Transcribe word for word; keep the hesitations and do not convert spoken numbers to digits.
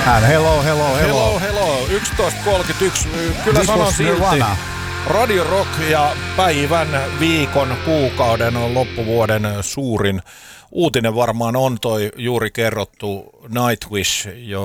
And hello, hello, hello. Hello, hello. yksitoista kolmekymmentäyksi. Kyllä This sanon was silti. Nirvana. Radio Rock ja päivän, viikon, kuukauden, loppuvuoden suurin uutinen varmaan on toi juuri kerrottu Nightwish,